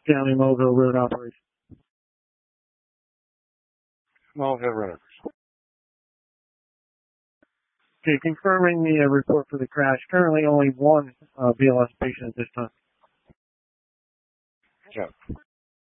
County Mobile Road operation. Mobile Road. Okay, confirming the report for the crash. Currently only one BLS patient at this time. Yeah.